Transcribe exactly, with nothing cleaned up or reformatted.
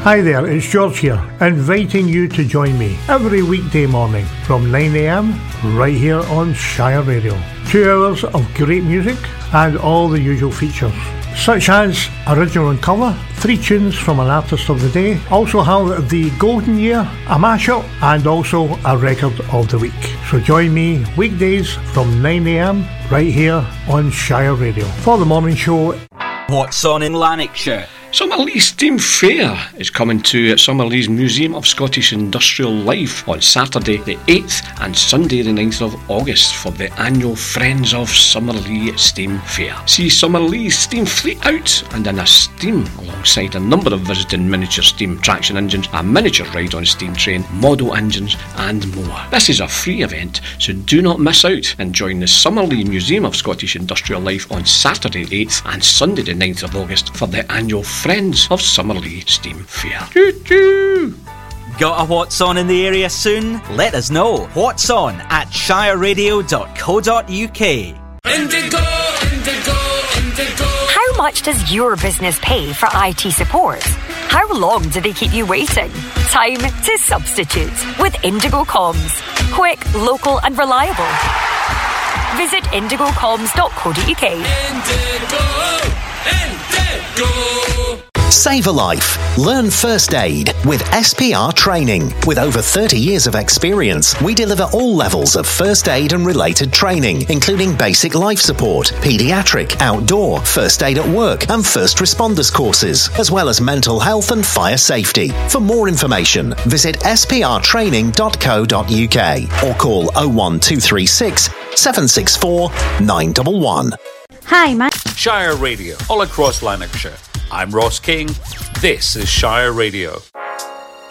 Hi there, it's George here, inviting you to join me every weekday morning from nine a m right here on Shire Radio. Two hours of great music and all the usual features, such as original and cover, three tunes from an artist of the day, also have the golden year, a mashup, and also a record of the week. So join me weekdays from nine a m right here on Shire Radio for the morning show. What's on in Lanarkshire? Summerlee Steam Fair is coming to Summerlee's Museum of Scottish Industrial Life on Saturday the eighth and Sunday the ninth of August for the annual Friends of Summerlee Steam Fair. See Summerlee's steam fleet out and in a steam alongside a number of visiting miniature steam traction engines, a miniature ride on steam train, model engines and more. This is a free event, so do not miss out and join the Summerlee Museum of Scottish Industrial Life on Saturday the eighth and Sunday the ninth of August for the annual Friends of Summerlee Steam Fair. Choo choo! Got a What's On in the area soon? Let us know. What's On at shire radio dot co dot u k. Indigo, Indigo, Indigo. How much does your business pay for I T support? How long do they keep you waiting? Time to substitute with Indigo Comms. Quick, local and reliable. Visit indigo comms dot co dot u k. Indigo, Indigo. Save a life. Learn first aid with S P R Training. With over thirty years of experience, we deliver all levels of first aid and related training, including basic life support, paediatric, outdoor, first aid at work, and first responders courses, as well as mental health and fire safety. For more information, visit s p r training dot co dot u k or call oh one two three six, seven six four, nine one one. Hi, Matt. Shire Radio, all across Lanarkshire. I'm Ross King. This is Shire Radio.